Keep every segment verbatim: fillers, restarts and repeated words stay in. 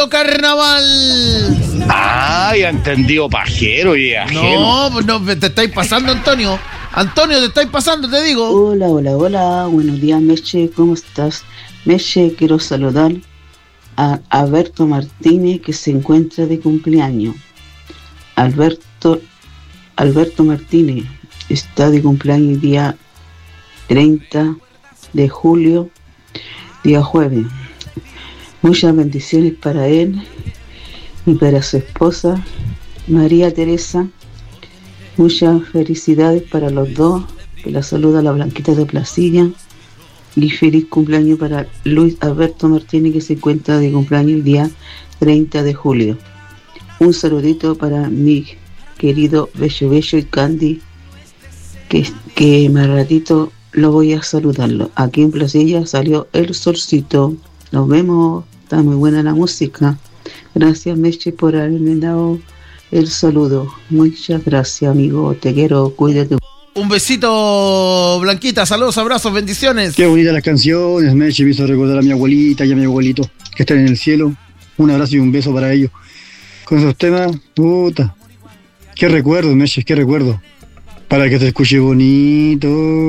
Radio Carnaval. Ah, ya entendido, pajero y ajeno. No, pues no, te estáis pasando, Antonio. Antonio, te estáis pasando, te digo. Hola, hola, hola. Buenos días, Meche. ¿Cómo estás? Meche, quiero saludar a Alberto Martínez, que se encuentra de cumpleaños. Alberto, Alberto Martínez está de cumpleaños el día treinta de julio, día jueves. Muchas bendiciones para él y para su esposa, María Teresa. Muchas felicidades para los dos. Que la saluda la Blanquita de Placilla. Y feliz cumpleaños para Luis Alberto Martínez, que se encuentra de cumpleaños el día treinta de julio. Un saludito para mi querido Bello Bello y Candy, que, que más ratito lo voy a saludarlo. Aquí en Placilla salió el solcito. Nos vemos. Está muy buena la música. Gracias, Meche, por haberme dado el saludo. Muchas gracias, amigo. Te quiero. Cuídate. Un besito, Blanquita. Saludos, abrazos, bendiciones. Qué bonitas las canciones, Meche. Me hizo recordar a mi abuelita y a mi abuelito que están en el cielo. Un abrazo y un beso para ellos. Con esos temas, puta. Qué recuerdo, Meche, qué recuerdo. Para que te escuche bonito.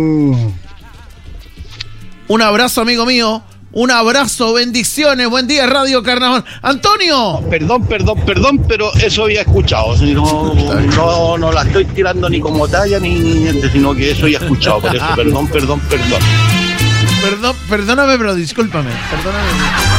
Un abrazo, amigo mío. Un abrazo, bendiciones, buen día, Radio Carnaval. ¡Antonio! Perdón, perdón, perdón, pero eso había escuchado. No, no, no la estoy tirando ni como talla ni, ni sino que eso había escuchado. Por eso, perdón, perdón, perdón. Perdón, perdóname, pero discúlpame. Perdóname.